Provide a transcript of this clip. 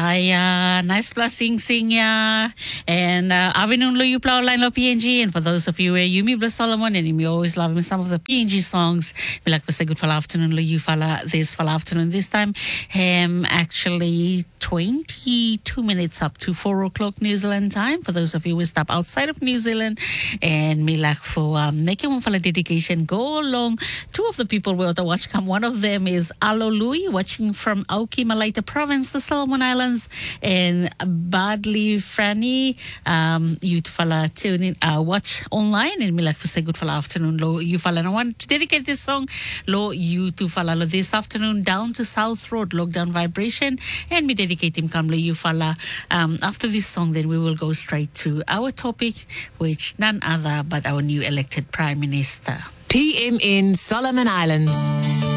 Nice plus sing ya. And Avinun lo you plow line lo PNG. And for those of you where you me bless Solomon and you always loving some of the PNG songs. We like to say good for afternoon lo you fala this for afternoon this time. Actually 22 minutes up to 4 o'clock New Zealand time. For those of you who stop outside of New Zealand. And me like for making one for the dedication go along. Two of the people will to watch come. One of them is Alo Louis watching from Auki Malaita Province, the Solomon Islands, and Badly Franny. You to fala tune in, watch online, and me like for say good for afternoon. Lo you fala. And I want to dedicate this song. Lo you to fala lo this afternoon down to South Road Lockdown Vibration, and me dedicate him come lo you fala. After this song, then we will go straight to our topic, which none other but our new elected Prime Minister. PMN Solomon Islands.